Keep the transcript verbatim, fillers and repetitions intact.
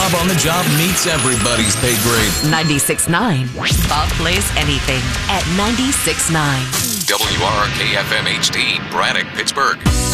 Bob on the Job meets everybody's pay grade. ninety-six point nine. Bob plays anything at ninety-six point nine. W R K F M H D, Braddock, Pittsburgh.